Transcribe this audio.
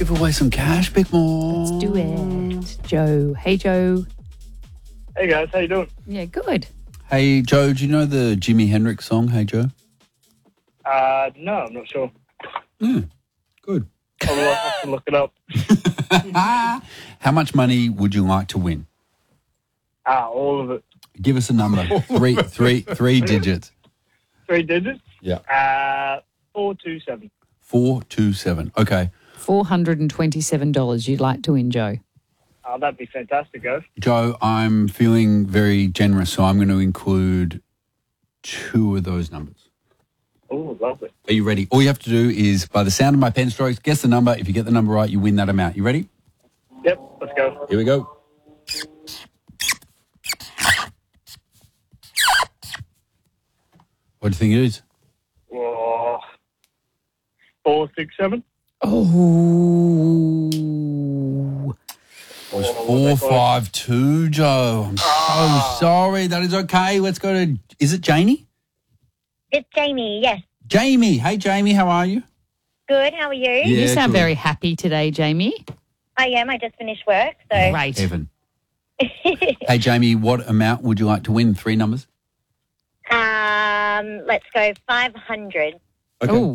give away some cash, Bickmore. Let's do it. Joe. Hey, Joe. Hey guys, how you doing? Yeah, good. Hey, Joe, do you know the Jimi Hendrix song, Hey, Joe? No, I'm not sure. Good. I'll have to look it up. How much money would you like to win? All of it. Give us a number. Three digits. 3 digits? Yeah. 427. 427. Okay. $427 you'd like to win, Joe. Oh, that'd be fantastic, guys. Joe, I'm feeling very generous, so I'm going to include 2 of those numbers. Oh, lovely. Are you ready? All you have to do is, by the sound of my pen strokes, guess the number. If you get the number right, you win that amount. You ready? Yep, let's go. Here we go. What do you think it is? Oh, 467. Oh. It was 452, Joe. I'm so sorry. That is okay. Let's go to... Is it Janie? It's Jamie, yes. Jamie. Hey, Jamie. How are you? Good, how are you? Yeah, You sound good. very happy today, Jamie. I am, I just finished work, so. Great. Evan. Hey, Jamie, what amount would you like to win? 3 numbers? Let's go 500. Okay. Ooh.